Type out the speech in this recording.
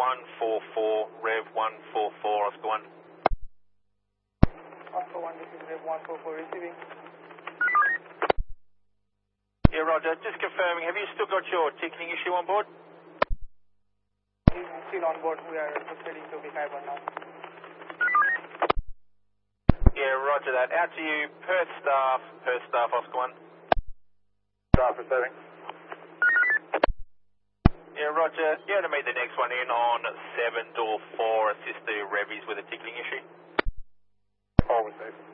144, Rev 144, Oscar 1. Oscar 1, this is Rev 144 receiving. Yeah, roger. Just confirming, have you still got your ticketing issue on board? He's still on board. We are proceeding to Beehive now. Yeah, roger that. Out to you, Perth staff, Oscar 1. Staff receiving. Yeah, roger. You're going to meet the next one in on 7 door 4, assist the Revies with a ticketing issue. All received.